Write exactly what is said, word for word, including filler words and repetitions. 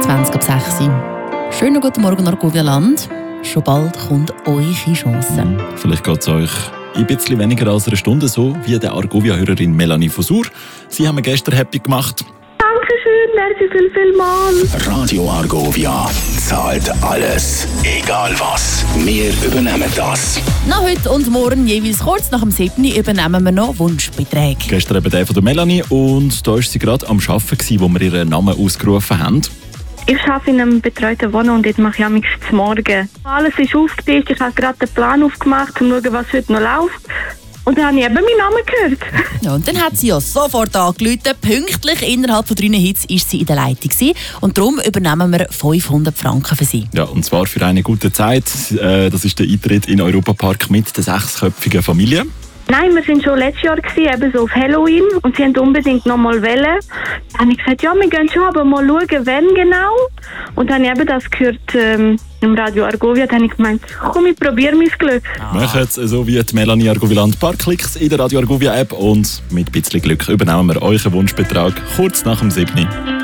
zwanzig ab sechs. Schönen guten Morgen, Argovia-Land. Schon bald kommt eure Chance. Vielleicht geht es euch ein bisschen weniger als eine Stunde so wie der Argovia-Hörerin Melanie von Sur. Sie haben wir gestern happy gemacht. Dankeschön, merci viel, viel mal. Radio Argovia zahlt alles, egal was. Wir übernehmen das. Nach heute und morgen, jeweils kurz nach dem siebten übernehmen wir noch Wunschbeträge. Gestern eben der von der Melanie und da war sie gerade am Arbeiten, wo wir ihren Namen ausgerufen haben. Ich arbeite in einem betreuten Wohnung und dort mache ich am liebsten Morgen. Alles ist aufgetischt, ich habe gerade den Plan aufgemacht, um zu schauen, was heute noch läuft. Und dann habe ich eben meinen Namen gehört. Ja, und dann hat sie ja sofort angerufen. Pünktlich innerhalb von drei Hits war sie in der Leitung gewesen. Und darum übernehmen wir fünfhundert Franken für sie. Ja, und zwar für eine gute Zeit. Äh, das ist der Eintritt in den Europapark mit der sechsköpfigen Familie. Nein, wir waren schon letztes Jahr gewesen, eben so auf Halloween und sie wollten unbedingt noch mal wählen. Dann habe ich gesagt, ja, wir gehen schon, aber mal schauen, wann genau. Und dann habe ich eben das gehört ähm, im Radio Argovia. Dann habe ich gemeint, komm, ich probiere mein Glück. Ah. Machen es so wie die Melanie Argoviland. Ein paar Klicks in der Radio Argovia App und mit ein bisschen Glück übernehmen wir euren Wunschbetrag kurz nach dem siebten